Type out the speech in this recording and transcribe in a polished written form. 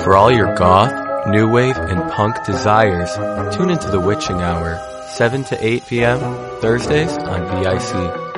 For all your goth, new wave, and punk desires, tune into The Witching Hour, 7 to 8 p.m., Thursdays on VIC.